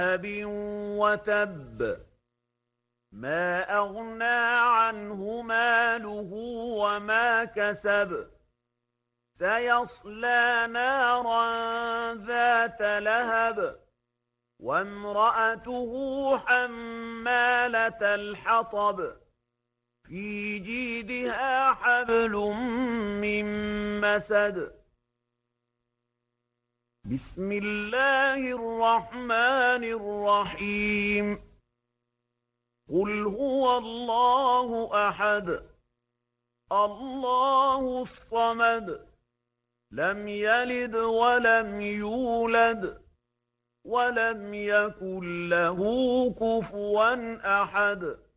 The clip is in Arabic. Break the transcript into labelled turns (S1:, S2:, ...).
S1: ذهب وتب ما أغنى عنه ماله وما كسب سيصلى نارا ذات لهب وامرأته حمالة الحطب في جيدها حبل من مسد بسم الله الرحمن الرحيم قل هو الله أحد الله الصمد لم يلد ولم يولد ولم يكن له كفوا أحد